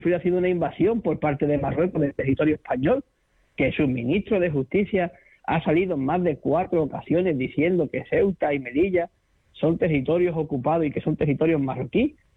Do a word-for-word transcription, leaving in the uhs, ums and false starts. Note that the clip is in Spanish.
ha sido una invasión por parte de Marruecos del territorio español, que su ministro de Justicia ha salido en más de cuatro ocasiones diciendo que Ceuta y Melilla son territorios ocupados y que son territorios marroquíes.